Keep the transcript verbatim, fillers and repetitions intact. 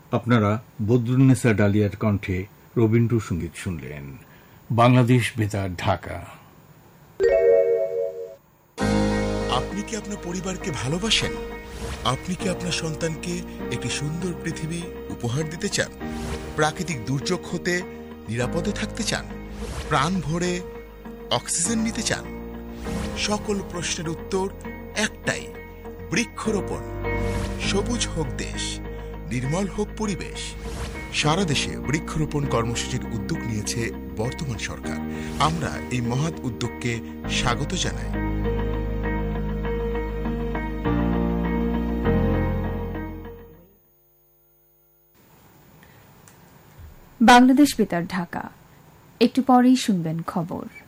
আপনারা বদরুন্নেসা ডালিয়ার কণ্ঠে রবীন্দ্র সঙ্গীত শুনলেন। বাংলাদেশ বেতার, ঢাকা। আপনি কি আপনার পরিবারকে ভালোবাসেন? আপনি কি আপনার সন্তানকে একটি সুন্দর পৃথিবী উপহার দিতে চান? প্রাকৃতিক দুর্যোগ হতে নিরাপদে থাকতে চান? প্রাণ ভরে অক্সিজেন নিতে চান? সকল প্রশ্নের উত্তর একটাই, বৃক্ষরোপণ। সবুজ হোক দেশ, নির্মল হোক পরিবেশ। সারা দেশে বৃক্ষরোপণ কর্মসূচির উদ্যোগ নিয়েছে বর্তমান সরকার। আমরা এই মহৎ উদ্যোগকে স্বাগত জানাই। বাংলাদেশ বেতার, ঢাকা। একটু পরেই শুনবেন খবর।